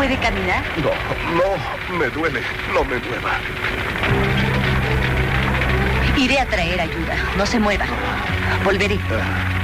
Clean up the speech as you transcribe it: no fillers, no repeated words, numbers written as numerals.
¿Puede caminar? No, me duele. No me mueva. Iré a traer ayuda. No se mueva. Volveré.